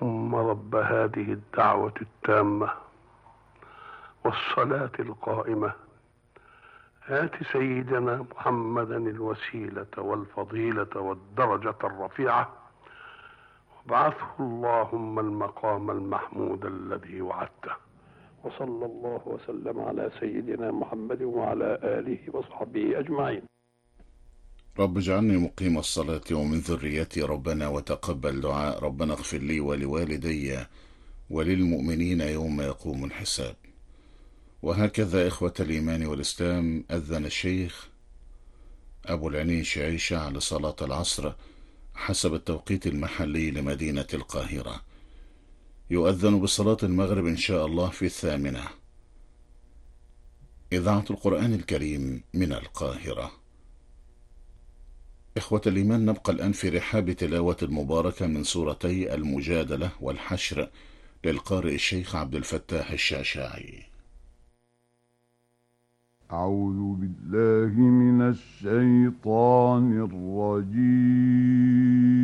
اللهم رب هذه الدعوة التامة والصلاة القائمة آت سيدنا محمدا الوسيلة والفضيلة والدرجة الرفيعة وابعثه اللهم المقام المحمود الذي وعدته. وصلى الله وسلم على سيدنا محمد وعلى آله وصحبه أجمعين. رب اجعلني مقيم الصلاة ومن ذريتي ربنا وتقبل دعاء ربنا اغفر لي ولوالدي وللمؤمنين يوم يقوم الحساب. وهكذا إخوة الإيمان والإسلام أذن الشيخ أبو العينين شعيشة لصلاة العصر حسب التوقيت المحلي لمدينة القاهرة. يؤذن بصلاة المغرب إن شاء الله في 8. إذاعة القرآن الكريم من القاهرة. إخوة الإيمان، نبقى الآن في رحاب تلاوة المباركة من سورتي المجادلة والحشر للقارئ الشيخ عبد الفتاح الشعشاعي. أعوذ بالله من الشيطان الرجيم.